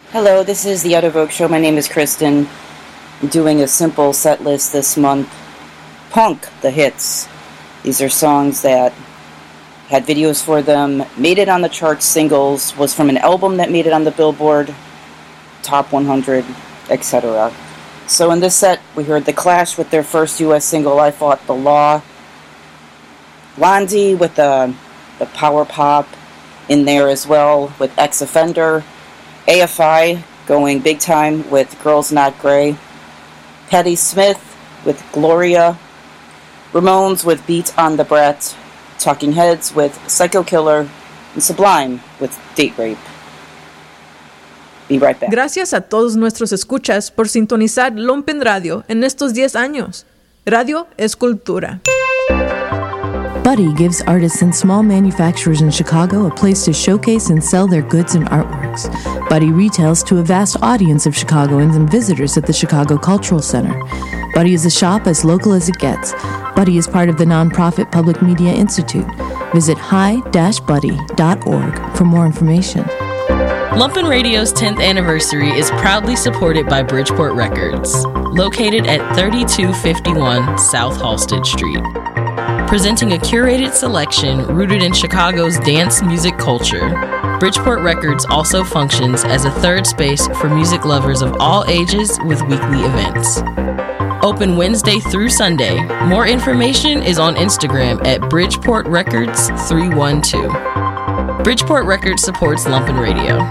Hello, this is the Out of Vogue Show. My name is Kristen. I'm doing a simple set list this month. Punk, the hits. These are songs that had videos for them, made it on the charts, singles, was from an album that made it on the Billboard Top 100, etc. So in this set, we heard The Clash with their first U.S. single, I Fought the Law. Blondie with the power pop in there as well with Ex Offender. AFI going big time with Girls Not Grey. Patti Smith with Gloria. Ramones with Beat on the Brat. Talking Heads with Psycho Killer. And Sublime with Date Rape. Be right back. Gracias a todos nuestros escuchas por sintonizar Lumpen Radio en estos 10 años. Radio es cultura. Buddy gives artists and small manufacturers in Chicago a place to showcase and sell their goods and artworks. Buddy retails to a vast audience of Chicagoans and visitors at the Chicago Cultural Center. Buddy is a shop as local as it gets. Buddy is part of the nonprofit Public Media Institute. Visit hi-buddy.org for more information. Lumpen Radio's 10th anniversary is proudly supported by Bridgeport Records, located at 3251 South Halsted Street. Presenting a curated selection rooted in Chicago's dance music culture, Bridgeport Records also functions as a third space for music lovers of all ages with weekly events. Open Wednesday through Sunday. More information is on Instagram at Bridgeport Records 312. Bridgeport Records supports Lumpen Radio.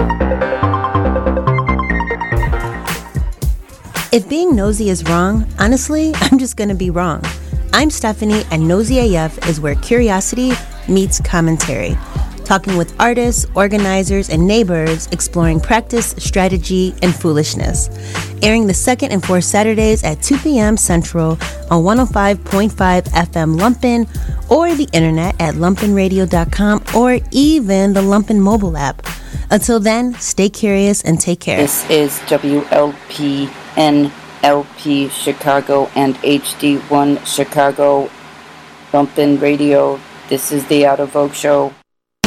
If being nosy is wrong, honestly, I'm just gonna be wrong. I'm Stephanie, and Nosy AF is where curiosity meets commentary. Talking with artists, organizers, and neighbors, exploring practice, strategy, and foolishness. Airing the second and fourth Saturdays at 2 p.m. Central on 105.5 FM Lumpen, or the internet at lumpenradio.com, or even the Lumpen mobile app. Until then, stay curious and take care. This is WLPN LP Chicago and HD1 Chicago Lumpen Radio. This is the Out of Vogue Show.